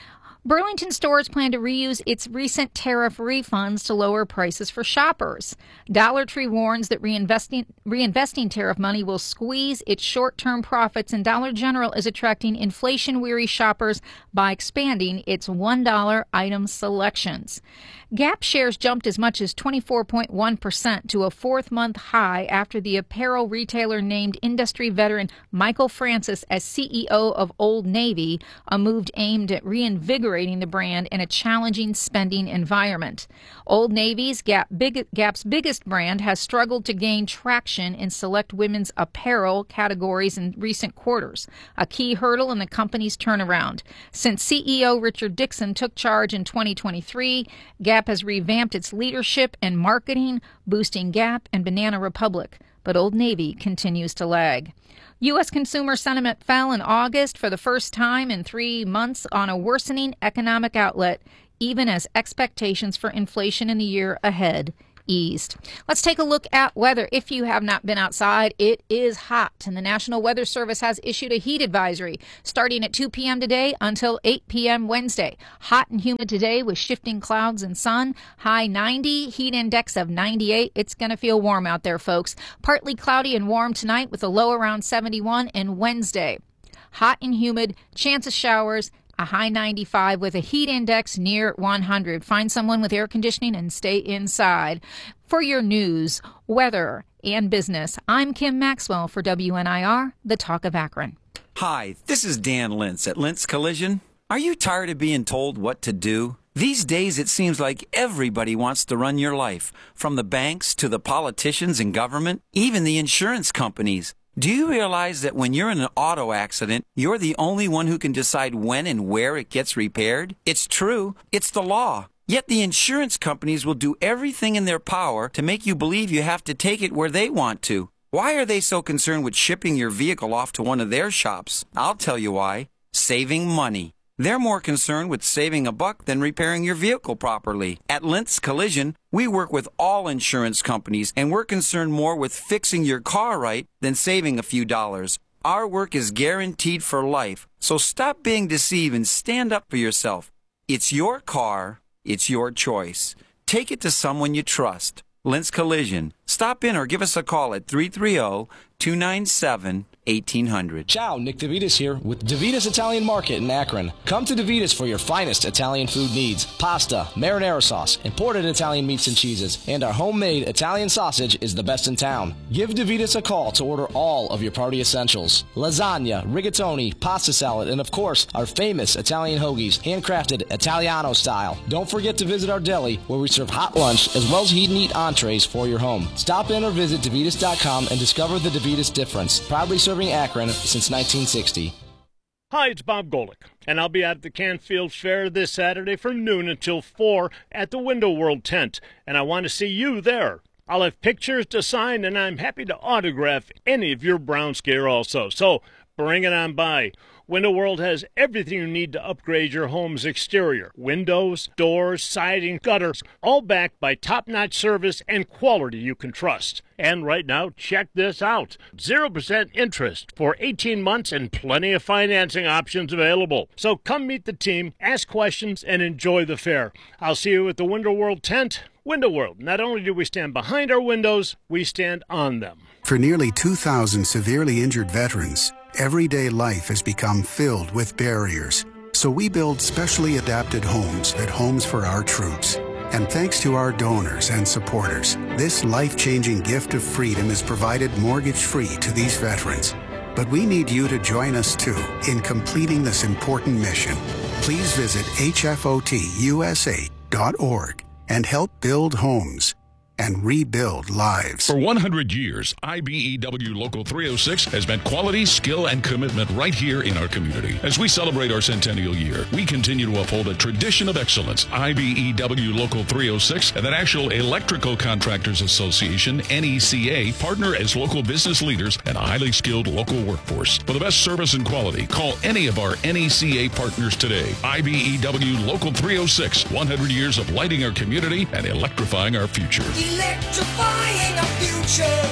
Speaker 24: Burlington Stores plan to reuse its recent tariff refunds to lower prices for shoppers. Dollar Tree warns that reinvesting, reinvesting tariff money will squeeze its short-term profits, and Dollar General is attracting inflation-weary shoppers by expanding its one dollar item selections. Gap shares jumped as much as twenty-four point one percent to a fourth-month high after the apparel retailer named industry veteran Michael Francis as C E O of Old Navy, a move aimed at reinvigorating the brand in a challenging spending environment. Old Navy's Gap big, Gap's biggest brand has struggled to gain traction in select women's apparel categories in recent quarters, a key hurdle in the company's turnaround. Since C E O Richard Dixon took charge in twenty twenty-three, Gap has revamped its leadership and marketing, boosting Gap and Banana Republic, but Old Navy continues to lag. U S consumer sentiment fell in August for the first time in three months on a worsening economic outlet, even as expectations for inflation in the year ahead eased. Let's take a look at weather. If you have not been outside, it is hot, and the National Weather Service has issued a heat advisory starting at two p.m. today until eight p.m. Wednesday. Hot and humid today with shifting clouds and sun. High ninety, heat index of ninety-eight. It's going to feel warm out there, folks. Partly cloudy and warm tonight with a low around seventy-one, and Wednesday. Hot and humid, chance of showers, a high ninety-five with a heat index near one hundred. Find someone with air conditioning and stay inside. For your news, weather, and business, I'm Kim Maxwell for W N I R, the Talk of Akron.
Speaker 4: Hi, this is Dan Lintz at Lintz Collision. Are you tired of being told what to do? These days it seems like everybody wants to run your life, from the banks to the politicians and government, even the insurance companies. Do you realize that when you're in an auto accident, you're the only one who can decide when and where it gets repaired? It's true. It's the law. Yet the insurance companies will do everything in their power to make you believe you have to take it where they want to. Why are they so concerned with shipping your vehicle off to one of their shops? I'll tell you why. Saving money. They're more concerned with saving a buck than repairing your vehicle properly. At Lintz Collision, we work with all insurance companies, and we're concerned more with fixing your car right than saving a few dollars. Our work is guaranteed for life, so stop being deceived and stand up for yourself. It's your car. It's your choice. Take it to someone you trust. Lintz Collision. Stop in or give us a call at three three zero, two nine seven, eighteen hundred.
Speaker 5: Ciao, Nick DeVitas here with DeVitas Italian Market in Akron. Come to DeVitas for your finest Italian food needs. Pasta, marinara sauce, imported Italian meats and cheeses, and our homemade Italian sausage is the best in town. Give DeVitas a call to order all of your party essentials. Lasagna, rigatoni, pasta salad, and of course, our famous Italian hoagies, handcrafted Italiano style. Don't forget to visit our deli where we serve hot lunch as well as heat and eat entrees for your home. Stop in or visit DeVitas dot com and discover the DeVitas difference. Proudly serving Akron since nineteen sixty.
Speaker 6: Hi, it's Bob Golick, and I'll be at the Canfield Fair this Saturday from noon until four at the Window World tent, and I want to see you there. I'll have pictures to sign, and I'm happy to autograph any of your Browns gear also, so bring it on by. Window World has everything you need to upgrade your home's exterior. Windows, doors, siding, gutters, all backed by top-notch service and quality you can trust. And right now, check this out. zero percent interest for eighteen months and plenty of financing options available. So come meet the team, ask questions, and enjoy the fair. I'll see you at the Window World tent. Window World, not only do we stand behind our windows, we stand on them.
Speaker 7: For nearly two thousand severely injured veterans, everyday life has become filled with barriers. So we build specially adapted homes at Homes for Our Troops. And thanks to our donors and supporters, this life-changing gift of freedom is provided mortgage-free to these veterans. But we need you to join us, too, in completing this important mission. Please visit H F O T U S A dot org and help build homes and rebuild lives.
Speaker 25: For one hundred years, I B E W Local three oh six has meant quality, skill, and commitment right here in our community. As we celebrate our centennial year, we continue to uphold a tradition of excellence. I B E W Local three oh six and the National Electrical Contractors Association, N E C A, partner as local business leaders and a highly skilled local workforce. For the best service and quality, call any of our N E C A partners today. I B E W Local three oh six, one hundred years of lighting our community and electrifying our future.
Speaker 26: Electrifying our future.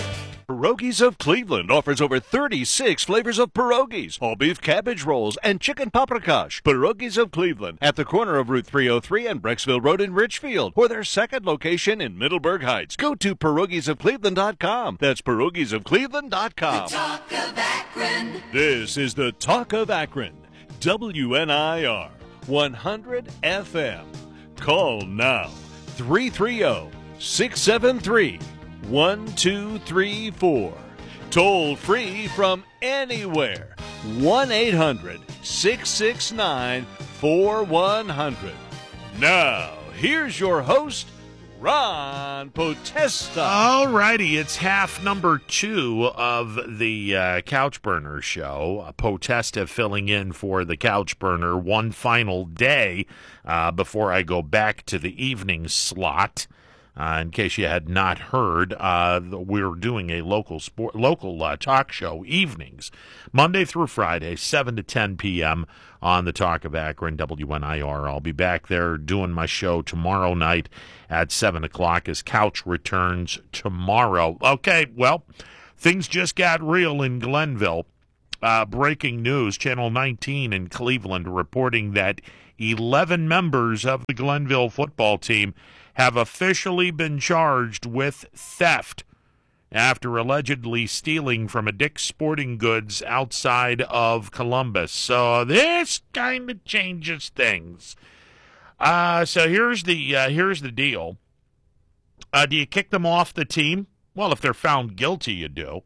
Speaker 3: Pierogies of Cleveland offers over thirty-six flavors of pierogies, all beef cabbage rolls, and chicken paprikash. Pierogies of Cleveland at the corner of Route three oh three and Brecksville Road in Richfield, or their second location in Middleburg Heights. Go to pierogies of cleveland dot com. That's pierogies of cleveland dot com.
Speaker 1: The Talk of Akron.
Speaker 3: This is the Talk of Akron. W N I R one hundred F M. Call now. three three zero, six seven three, one two three four. Toll free from anywhere. one eight hundred, six six nine, four one zero zero. Now, here's your host, Ron Potesta.
Speaker 8: All righty, it's half number two of the uh, Couch Burner show. Potesta filling in for the Couch Burner one final day uh, before I go back to the evening slot. Uh, in case you had not heard, uh, we're doing a local sport, local uh, talk show evenings, Monday through Friday, seven to ten p.m. on the Talk of Akron, W N I R. I'll be back there doing my show tomorrow night at seven o'clock as Couch returns tomorrow. Okay, well, things just got real in Glenville. Uh, breaking news, Channel nineteen in Cleveland reporting that eleven members of the Glenville football team have officially been charged with theft after allegedly stealing from a Dick's Sporting Goods outside of Columbus. So this kind of changes things. Uh, so here's the uh, here's the deal. Uh, do you kick them off the team? Well, if they're found guilty, you do.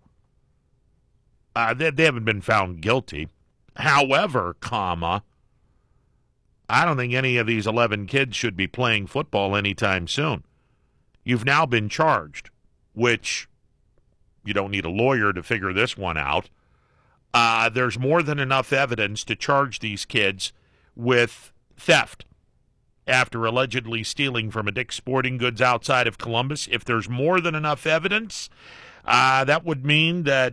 Speaker 8: Uh, they, they haven't been found guilty. However, comma, I don't think any of these eleven kids should be playing football anytime soon. You've now been charged, which you don't need a lawyer to figure this one out. Uh, there's more than enough evidence to charge these kids with theft after allegedly stealing from a Dick's Sporting Goods outside of Columbus. If there's more than enough evidence, uh, that would mean that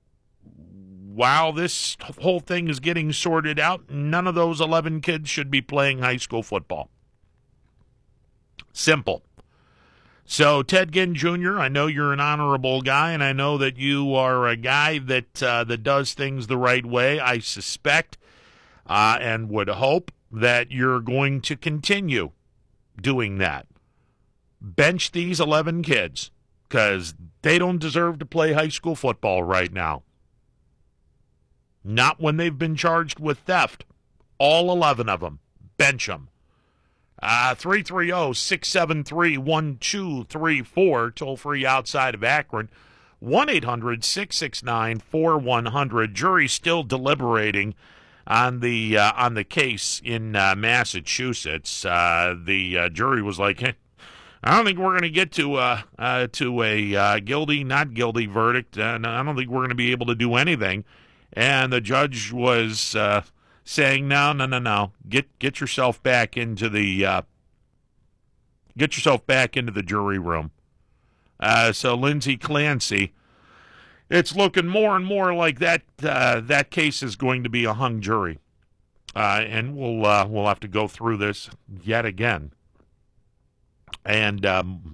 Speaker 8: while this whole thing is getting sorted out, none of those eleven kids should be playing high school football. Simple. So, Ted Ginn Junior, I know you're an honorable guy, and I know that you are a guy that uh, that does things the right way. I suspect uh, and would hope that you're going to continue doing that. Bench these eleven kids, because they don't deserve to play high school football right now. Not when they've been charged with theft. All eleven of them. Bench them. Uh, three three zero, six seven three, one two three four, toll free outside of Akron. one eight hundred, six six nine, four one zero zero. Jury still deliberating on the uh, on the case in uh, Massachusetts. Uh, the uh, jury was like, hey, I don't think we're going to get to uh, uh, to a uh, guilty, not guilty verdict, and I don't think we're going to be able to do anything. And the judge was uh, saying, "No, no, no, no. Get get yourself back into the uh, get yourself back into the jury room." Uh, so Lindsay Clancy, it's looking more and more like that uh, that case is going to be a hung jury, uh, and we'll uh, we'll have to go through this yet again. And um,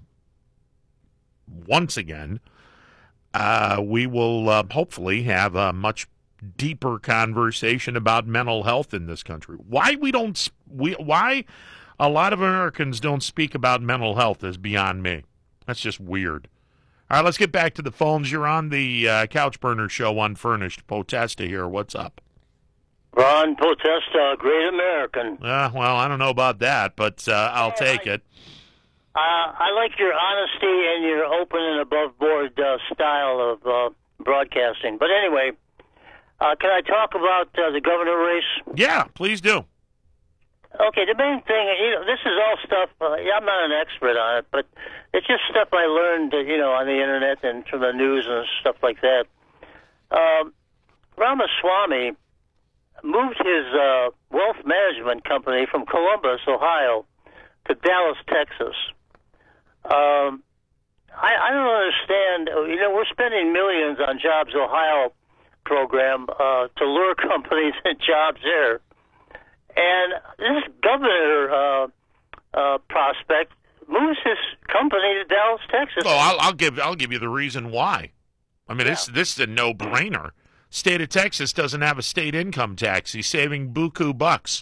Speaker 8: once again, uh, we will uh, hopefully have a much deeper conversation about mental health in this country. Why we don't, we why a lot of Americans don't speak about mental health is beyond me. That's just weird. All right, let's get back to the phones. You're on the uh, Couch Burner show, Unfurnished. Potesta here. What's up?
Speaker 9: Ron Potesta, great American.
Speaker 8: Uh, well, I don't know about that, but uh, I'll yeah, take
Speaker 9: I,
Speaker 8: it.
Speaker 9: Uh, I like your honesty and your open and above-board uh, style of uh, broadcasting. But anyway, uh, can I talk about uh, the governor race?
Speaker 8: Yeah, please do.
Speaker 9: Okay, the main thing, you know, this is all stuff, uh, I'm not an expert on it, but it's just stuff I learned, uh, you know, on the internet and from the news and stuff like that. Um, Ramaswamy moved his uh, wealth management company from Columbus, Ohio, to Dallas, Texas. Um, I, I don't understand, you know, we're spending millions on Jobs Ohio program uh, to lure companies and jobs there. And this governor uh, uh, prospect moves his company to Dallas, Texas.
Speaker 8: Well, I'll, I'll give I'll give you the reason why. I mean, yeah. this this is a no-brainer. State of Texas doesn't have a state income tax. He's saving buku bucks.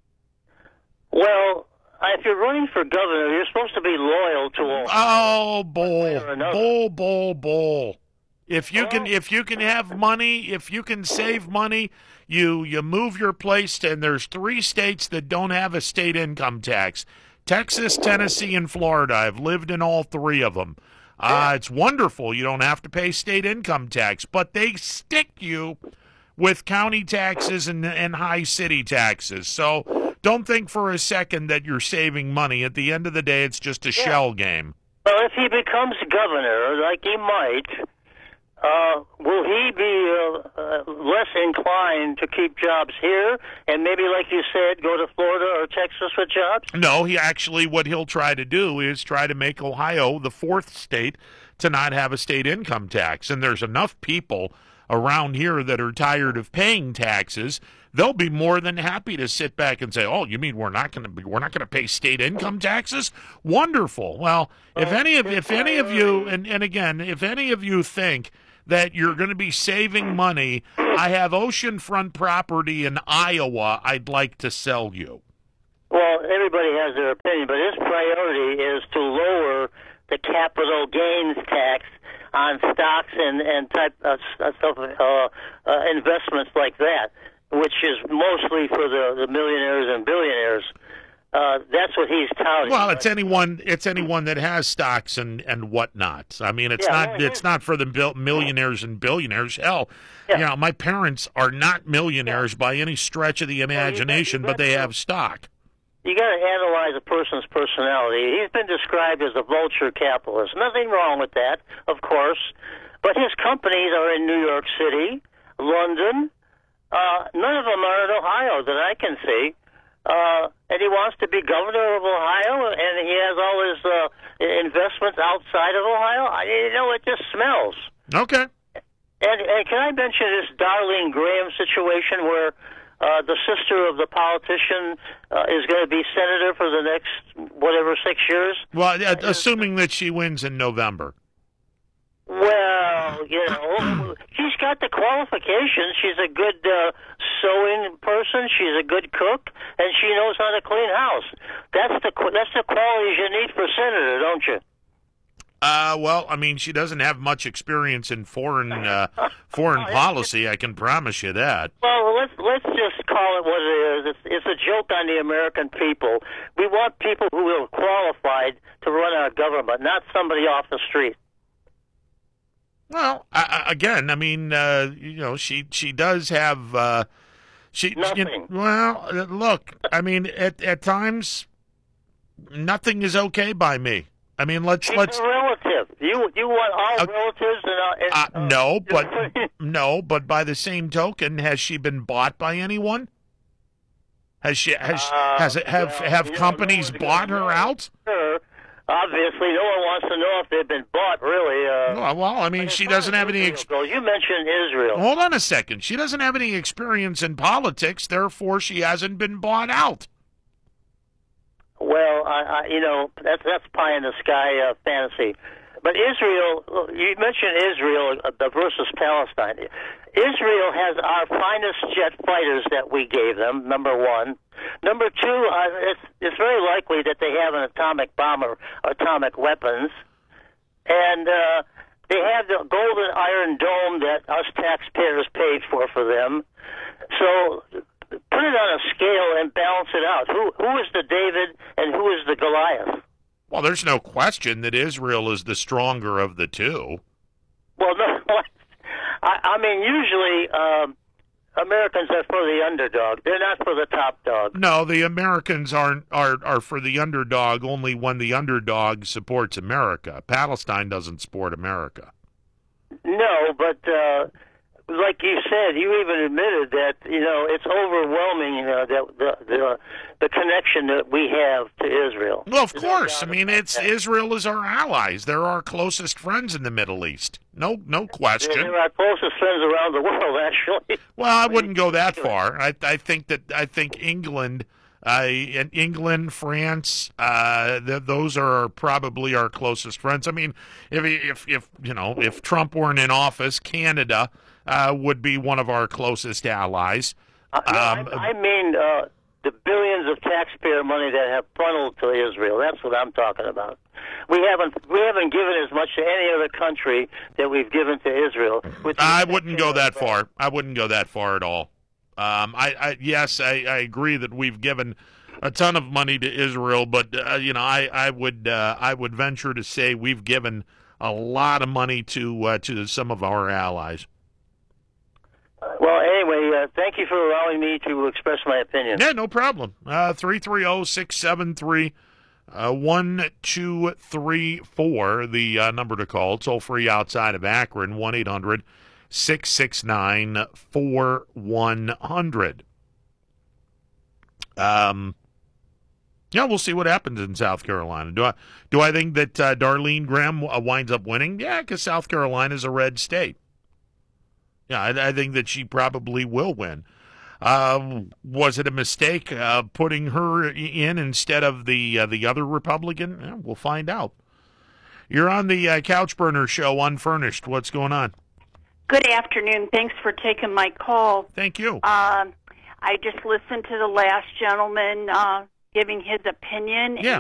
Speaker 9: Well, if you're running for governor, you're supposed to be loyal to all.
Speaker 8: Oh, bull, bull, bull, bull. If you can, if you can have money, if you can save money, you you move your place. To, and there's three states that don't have a state income tax: Texas, Tennessee, and Florida. I've lived in all three of them. Uh, it's wonderful. You don't have to pay state income tax, but they stick you with county taxes and, and high city taxes. So don't think for a second that you're saving money. At the end of the day, it's just a yeah. shell game.
Speaker 9: Well, if he becomes governor, like he might, uh, will he be uh, uh, less inclined to keep jobs here and maybe, like you said, go to Florida or Texas with jobs?
Speaker 8: No, he actually, what he'll try to do is try to make Ohio the fourth state to not have a state income tax. And there's enough people around here that are tired of paying taxes. They'll be more than happy to sit back and say, "Oh, you mean we're not going to be, we're not going to pay state income taxes? Wonderful." Well, if any of if any of you, and, and again, if any of you think that you're going to be saving money, I have oceanfront property in Iowa I'd like to sell you.
Speaker 9: Well, everybody has their opinion, but his priority is to lower the capital gains tax on stocks and and type of stuff, uh, uh, investments like that, which is mostly for the, the millionaires and billionaires. Uh, that's what he's touting.
Speaker 8: Well, it's anyone. It's anyone that has stocks and, and whatnot. I mean, it's yeah, not. Well, it's not for the bil- millionaires and billionaires. Hell, yeah. you know, my parents are not millionaires yeah. by any stretch of the imagination, well, you got, you got but they to, have stock.
Speaker 9: You got to analyze a person's personality. He's been described as a vulture capitalist. Nothing wrong with that, of course. But his companies are in New York City, London. Uh, none of them are in Ohio that I can see. Uh, and he wants to be governor of Ohio, and he has all his uh, investments outside of Ohio. I, you know, it just smells.
Speaker 8: Okay.
Speaker 9: And, and can I mention this Darlene Graham situation where uh, the sister of the politician uh, is going to be senator for the next, whatever, six years?
Speaker 8: Well, uh, assuming that she wins in November.
Speaker 9: Well, you know, she's got the qualifications. She's a good uh, sewing person. She's a good cook, and she knows how to clean house. That's the that's the qualities you need for senator, don't you?
Speaker 8: Uh, well, I mean, she doesn't have much experience in foreign uh, foreign policy. I can promise you that.
Speaker 9: Well, let's let's just call it what it is. It's, it's a joke on the American people. We want people who are qualified to run our government, not somebody off the street.
Speaker 8: Well, I, again, I mean, uh, you know, she she does have uh, she.
Speaker 9: Nothing.
Speaker 8: You know, well, look, I mean, at at times, nothing is okay by me. I mean, let's
Speaker 9: She's
Speaker 8: let's.
Speaker 9: a relative. You you want all uh, relatives and, uh,
Speaker 8: and uh, no, but no, but by the same token, has she been bought by anyone? Has she has
Speaker 9: uh,
Speaker 8: has it have
Speaker 9: well,
Speaker 8: have
Speaker 9: you
Speaker 8: companies bought her out?
Speaker 9: Sure. Obviously, no one wants to know if they've been bought, really. Uh,
Speaker 8: well, well, I mean, she doesn't have any... Ex-
Speaker 9: goes, you mentioned Israel.
Speaker 8: Hold on a second. She doesn't have any experience in politics, therefore she hasn't been bought out.
Speaker 9: Well, I, I, you know, that's that's pie-in-the-sky uh, fantasy. But Israel, you mentioned Israel uh, versus Palestine. Israel has our finest jet fighters that we gave them, number one. Number two, uh, it's, it's very likely that they have an atomic bomb or atomic weapons. And uh, they have the golden iron dome that us taxpayers paid for for them. So put it on a scale and balance it out. Who Who is the David and who is the Goliath?
Speaker 8: Well, there's no question that Israel is the stronger of the two.
Speaker 9: Well, no, I, I mean, usually um, Americans are for the underdog. They're not for the top dog.
Speaker 8: No, the Americans aren't are are for the underdog only when the underdog supports America. Palestine doesn't support America.
Speaker 9: No, but uh, like you said, you even admitted that, you know, it's overwhelming uh, that the, the the connection that we have to Israel.
Speaker 8: Well, of course. I mean, it's that. Israel is our allies. They're our closest friends in the Middle East. No, no question.
Speaker 9: They're our closest friends around the world, actually.
Speaker 8: Well, I wouldn't go that far. I, I think that I think England Uh, in England, France, uh, th- those are probably our closest friends. I mean, if if if you know if Trump weren't in office, Canada uh, would be one of our closest allies.
Speaker 9: Uh, no,
Speaker 8: um,
Speaker 9: I, I mean uh, the billions of taxpayer money that have funneled to Israel. That's what I'm talking about. We haven't we haven't given as much to any other country that we've given to Israel.
Speaker 8: I wouldn't go that far. I wouldn't go that far at all. Um, I, I yes, I, I agree that we've given a ton of money to Israel, but uh, you know, I I would uh, I would venture to say we've given a lot of money to uh, to some of our allies.
Speaker 9: Well, anyway, uh, thank you for allowing me to express my opinion.
Speaker 8: Yeah, no problem. Uh, three three zero six seven three one two three four, the uh, number to call. Toll free outside of Akron, one eight hundred six six nine four one zero zero. Um, yeah, we'll see what happens in South Carolina. Do I do I think that uh, Darlene Graham uh, winds up winning? Yeah, because South Carolina is a red state. Yeah, I, I think that she probably will win. Uh, was it a mistake uh, putting her in instead of the uh, the other Republican? Yeah, we'll find out. You're on the uh, Couch Burner Show, Unfurnished. What's going on?
Speaker 10: Good afternoon. Thanks for taking my call.
Speaker 8: Thank you.
Speaker 10: Uh, I just listened to the last gentleman uh, giving his opinion.
Speaker 8: Yeah.